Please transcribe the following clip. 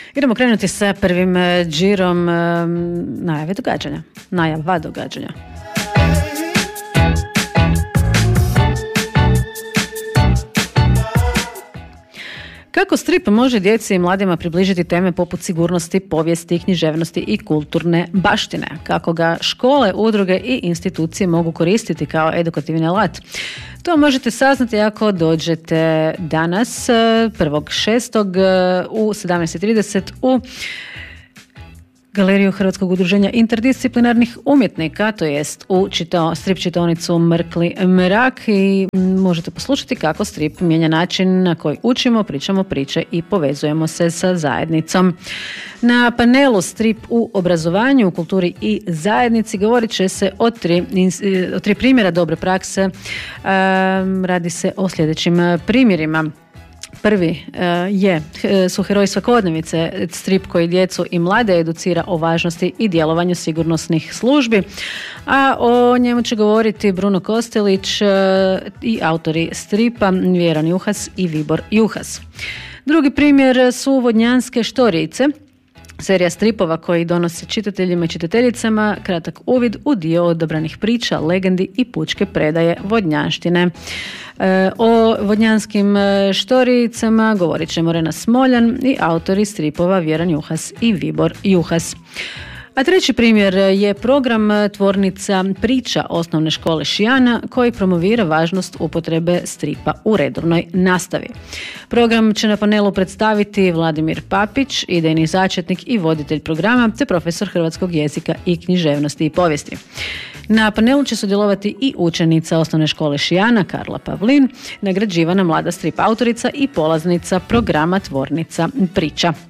Idemo krenuti sa prvim džirom najava događanja. Kako strip može djeci i mladima približiti teme poput sigurnosti, povijesti, književnosti i kulturne baštine? Kako ga škole, udruge i institucije mogu koristiti kao edukativni alat? To možete saznati ako dođete danas, 1.6. u 17.30 u Galeriju Hrvatskog udruženja interdisciplinarnih umjetnika, to jest u strip čitaonicu Mrkli mrak, i možete poslušati kako strip mijenja način na koji učimo, pričamo priče i povezujemo se sa zajednicom. Na panelu Strip u obrazovanju, u kulturi i zajednici govorit će se o tri primjera dobre prakse. Radi se o sljedećim primjerima. Prvi su Heroji svakodnevice, strip koji djecu i mlade educira o važnosti i djelovanju sigurnosnih službi, a o njemu će govoriti Bruno Kostelić i autori stripa Vjeran Juhas i Vibor Juhas. Drugi primjer su Vodnjanske štorice, serija stripova koji donosi čitateljima i čitateljicama kratak uvid u dio odabranih priča, legendi i pučke predaje vodnjanštine. O vodnjanskim štoricama govorit će Morena Smoljan i autori stripova Vjeran Juhas i Vibor Juhas. A treći primjer je program Tvornica priča osnovne škole Šijana koji promovira važnost upotrebe stripa u redovnoj nastavi. Program će na panelu predstaviti Vladimir Papić, idejni začetnik i voditelj programa, te profesor hrvatskog jezika i književnosti i povijesti. Na panelu će sudjelovati i učenica osnovne škole Šijana Karla Pavlin, nagrađivana mlada strip autorica i polaznica programa Tvornica priča.